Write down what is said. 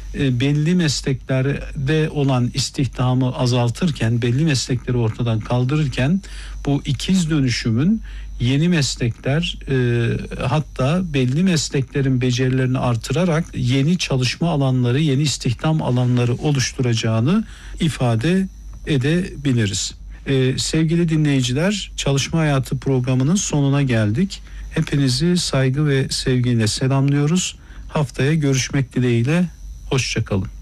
belli mesleklerde olan istihdamı azaltırken, belli meslekleri ortadan kaldırırken bu ikiz dönüşümün yeni meslekler, hatta belli mesleklerin becerilerini artırarak yeni çalışma alanları, yeni istihdam alanları oluşturacağını ifade edebiliriz. Sevgili dinleyiciler, Çalışma Hayatı programının sonuna geldik. Hepinizi saygı ve sevgiyle selamlıyoruz. Haftaya görüşmek dileğiyle. Hoşça kalın.